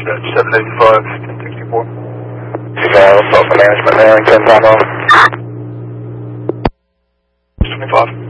dispatch 785, 1064. What's up for management there, 10 time off. 25.